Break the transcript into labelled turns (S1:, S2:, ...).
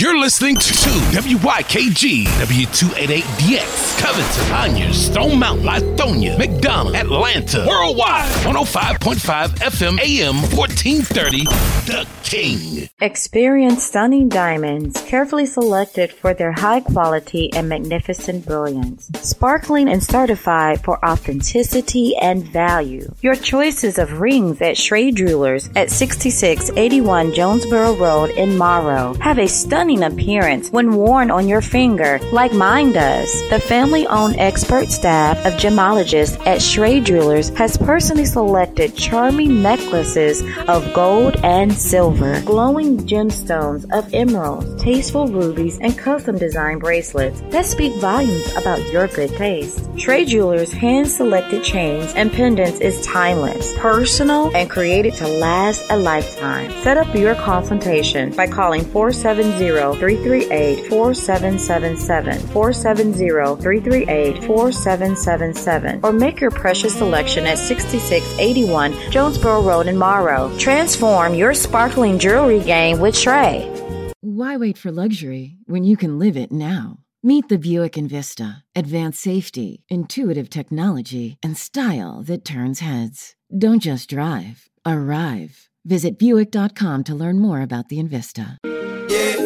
S1: You're listening to WYKG W288DX, Covington, Conyers, Stone Mountain, Lithonia, McDonough, Atlanta, worldwide, 105.5 FM AM 1430, The King.
S2: Experience stunning diamonds, carefully selected for their high quality and magnificent brilliance. Sparkling and certified for authenticity and value. Your choices of rings at Schrade Jewelers at 6681 Jonesboro Road in Morrow have a stunning appearance when worn on your finger, like mine does. The family-owned expert staff of gemologists at Schrade Jewelers has personally selected charming necklaces of gold and silver, glowing gemstones of emeralds, tasteful rubies, and custom-designed bracelets that speak volumes about your good taste. Schrade Jewelers' hand-selected chains and pendants is timeless, personal, and created to last a lifetime. Set up your consultation by calling 470-338-4777, 470-338-4777, or make your precious selection at 6681 Jonesboro Road in Morrow. Transform your sparkling jewelry game with Schrade.
S3: Why wait for luxury when you can live it now? Meet the Buick Envista. Advanced safety, intuitive technology, and style that turns heads. Don't just drive, arrive. Visit Buick.com to learn more about the Envista.
S4: Yeah.